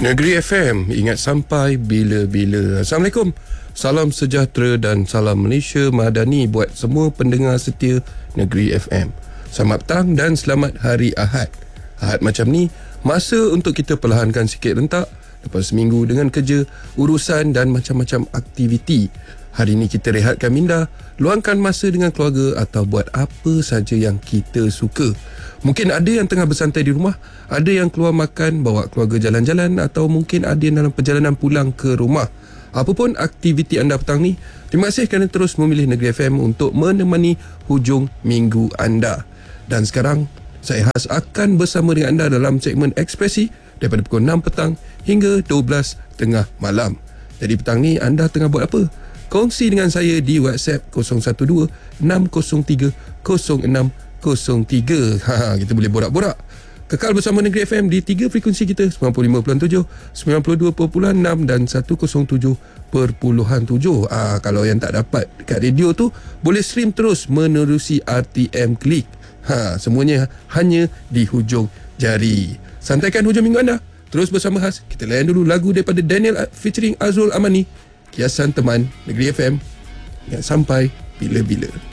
Negeri FM, ingat sampai bila-bila. Assalamualaikum, salam sejahtera dan salam Malaysia Madani buat semua pendengar setia Negeri FM. Selamat petang dan selamat hari Ahad. Ahad macam ni, masa untuk kita perlahankan sikit rentak lepas seminggu dengan kerja, urusan dan macam-macam aktiviti. Hari ni kita rehatkan minda, luangkan masa dengan keluarga atau buat apa saja yang kita suka. Mungkin ada yang tengah bersantai di rumah, ada yang keluar makan, bawa keluarga jalan-jalan, atau mungkin ada yang dalam perjalanan pulang ke rumah. Apapun aktiviti anda petang ni, terima kasih kerana terus memilih Negeri FM untuk menemani hujung minggu anda. Dan sekarang, saya Has akan bersama dengan anda dalam segmen Ekspresi daripada pukul 6 petang hingga 12 tengah malam. Jadi petang ni anda tengah buat apa? Kongsi dengan saya di WhatsApp 012-603-0603. Kita boleh borak-borak. Kekal bersama Negeri FM di 3 frekuensi kita, 95.7, 92.6 dan 107.7. Kalau yang tak dapat dekat radio tu, boleh stream terus menerusi RTM Klik. Semuanya hanya di hujung jari. Santaikan hujung minggu anda. Terus bersama Has. Kita layan dulu lagu daripada Daniel featuring Azrul Amani, Kiasan Teman. Negeri FM yang sampai bila-bila.